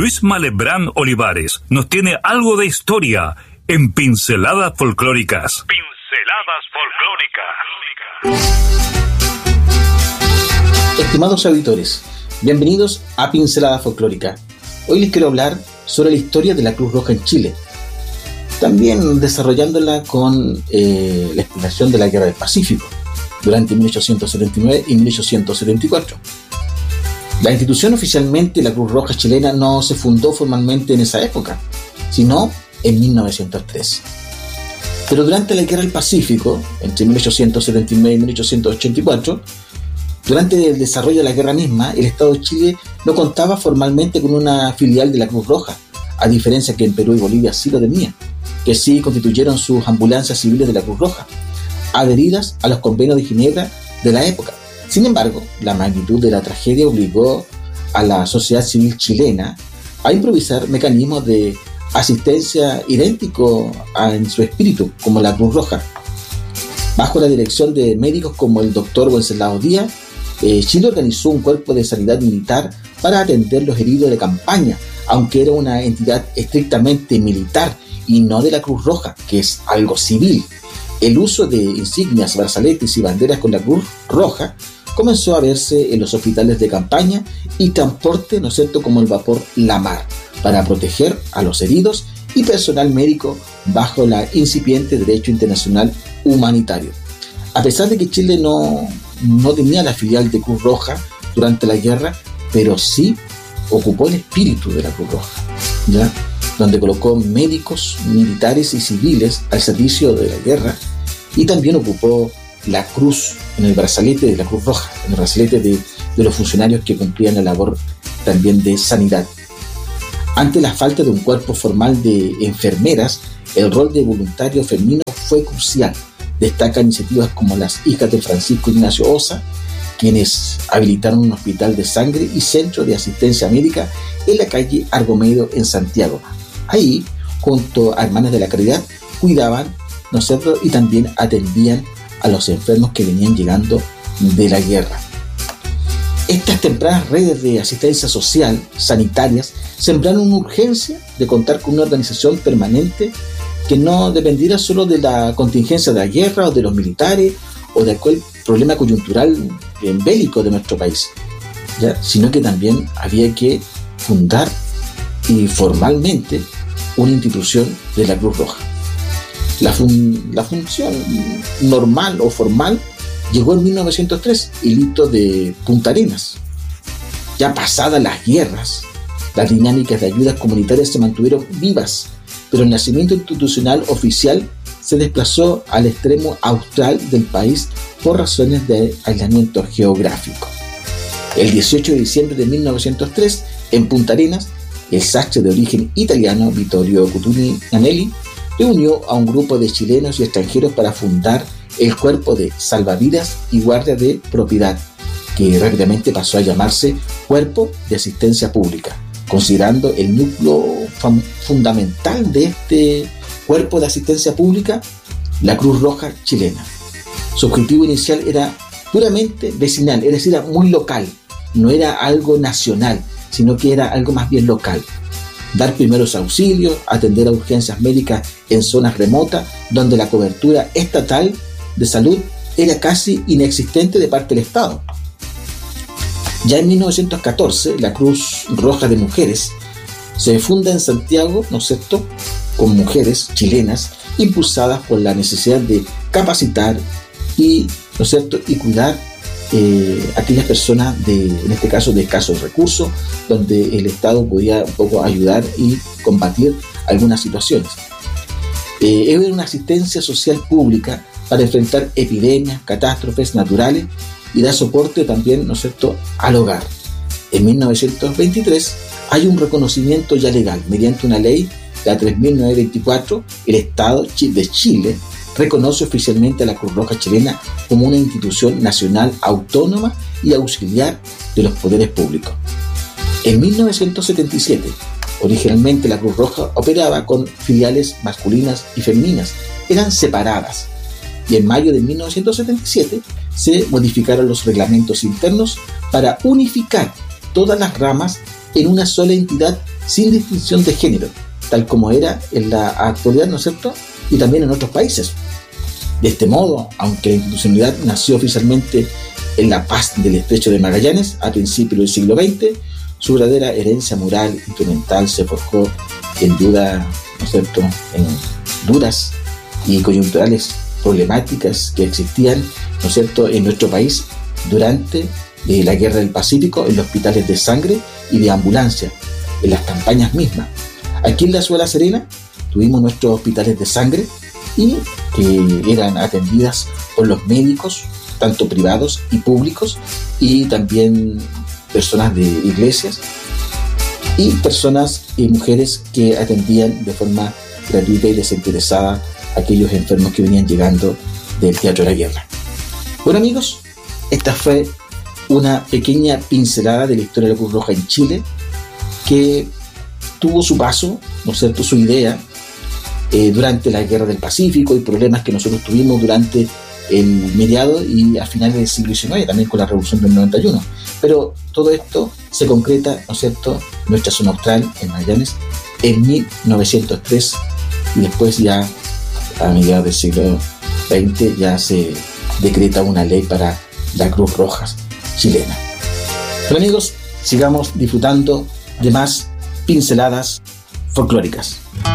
Luis Malebrán Olivares nos tiene algo de historia en Pinceladas Folclóricas. Estimados auditores, bienvenidos a Pincelada Folclórica. Hoy les quiero hablar sobre la historia de la Cruz Roja en Chile, también desarrollándola con la explicación de la Guerra del Pacífico durante 1879 y 1874. La institución oficialmente, la Cruz Roja chilena, no se fundó formalmente en esa época, sino en 1903. Pero durante la Guerra del Pacífico, entre 1879 y 1884, durante el desarrollo de la guerra misma, el Estado de Chile no contaba formalmente con una filial de la Cruz Roja, a diferencia que en Perú y Bolivia sí lo tenía, que sí constituyeron sus ambulancias civiles de la Cruz Roja, adheridas a los convenios de Ginebra de la época. Sin embargo, la magnitud de la tragedia obligó a la sociedad civil chilena a improvisar mecanismos de asistencia idénticos en su espíritu, como la Cruz Roja. Bajo la dirección de médicos como el doctor Wenceslao Díaz, Chile organizó un cuerpo de sanidad militar para atender los heridos de campaña, aunque era una entidad estrictamente militar y no de la Cruz Roja, que es algo civil. El uso de insignias, brazaletes y banderas con la Cruz Roja comenzó a verse en los hospitales de campaña y transporte, ¿no es cierto?, como el vapor La Mar, para proteger a los heridos y personal médico bajo la incipiente derecho internacional humanitario. A pesar de que Chile no tenía la filial de Cruz Roja durante la guerra, pero sí ocupó el espíritu de la Cruz Roja, ¿ya?, donde colocó médicos, militares y civiles al servicio de la guerra, y también ocupó la cruz en el brazalete de la Cruz Roja, en el brazalete de los funcionarios que cumplían la labor también de sanidad. Ante la falta de un cuerpo formal de enfermeras, el rol de voluntario femenino fue crucial. Destacan iniciativas como las Hijas de Francisco Ignacio Ossa, quienes habilitaron un hospital de sangre y centro de asistencia médica en la calle Argomedo en Santiago. Ahí, junto a Hermanas de la Caridad, cuidaban, ¿no es cierto?, y también atendían a los enfermos que venían llegando de la guerra. Estas tempranas redes de asistencia social sanitarias sembraron una urgencia de contar con una organización permanente que no dependiera solo de la contingencia de la guerra o de los militares o de cualquier problema coyuntural bélico de nuestro país, ¿ya?, sino que también había que fundar y formalmente una institución de la Cruz Roja. La función normal o formal llegó en 1903, hilito de Punta Arenas. Ya pasadas las guerras, las dinámicas de ayudas comunitarias se mantuvieron vivas, pero el nacimiento institucional oficial se desplazó al extremo austral del país por razones de aislamiento geográfico. El 18 de diciembre de 1903, en Punta Arenas, el sastre de origen italiano Vittorio Cutuni Anelli reunió a un grupo de chilenos y extranjeros para fundar el Cuerpo de Salvavidas y Guardia de Propiedad, que rápidamente pasó a llamarse Cuerpo de Asistencia Pública, considerando el núcleo fundamental de este Cuerpo de Asistencia Pública la Cruz Roja chilena. Su objetivo inicial era puramente vecinal, es decir, era muy local, no era algo nacional, sino que era algo más bien local. Dar primeros auxilios, atender a urgencias médicas en zonas remotas donde la cobertura estatal de salud era casi inexistente de parte del Estado. Ya en 1914, la Cruz Roja de Mujeres se funda en Santiago, ¿no es cierto?, con mujeres chilenas impulsadas por la necesidad de capacitar y, ¿no es cierto?, y cuidar aquellas personas en este caso de escasos recursos, donde el Estado podía un poco ayudar y combatir algunas situaciones. Era una asistencia social pública para enfrentar epidemias, catástrofes naturales y dar soporte también, ¿no es cierto?, al hogar. En 1923 hay un reconocimiento ya legal mediante una ley, la 3924. El Estado de Chile reconoce oficialmente a la Cruz Roja chilena como una institución nacional autónoma y auxiliar de los poderes públicos. En 1977, originalmente la Cruz Roja operaba con filiales masculinas y femeninas, eran separadas, y en mayo de 1977 se modificaron los reglamentos internos para unificar todas las ramas en una sola entidad sin distinción de género, tal como era en la actualidad, ¿no es cierto?, y también en otros países. De este modo, aunque la institucionalidad nació oficialmente en la paz del Estrecho de Magallanes a principios del siglo XX, su verdadera herencia moral instrumental se forjó en duda, ¿no es cierto?, en duras y coyunturales problemáticas que existían, ¿no es cierto?, en nuestro país durante la Guerra del Pacífico, en los hospitales de sangre y de ambulancia, en las campañas mismas. Aquí en la ciudad de La Serena tuvimos nuestros hospitales de sangre y que eran atendidas por los médicos, tanto privados y públicos, y también personas de iglesias y personas y mujeres que atendían de forma gratuita y desinteresada a aquellos enfermos que venían llegando del teatro de la guerra. Bueno, amigos, esta fue una pequeña pincelada de la historia de la Cruz Roja en Chile, que tuvo su paso, ¿no es cierto?, su idea durante la Guerra del Pacífico y problemas que nosotros tuvimos durante el mediado y a finales del siglo XIX, también con la Revolución del 91. Pero todo esto se concreta, ¿no es cierto?, en nuestra zona austral, en Magallanes, en 1903, y después ya a mediados del siglo XX ya se decreta una ley para la Cruz Roja chilena. Pero amigos, sigamos disfrutando de más pinceladas folclóricas.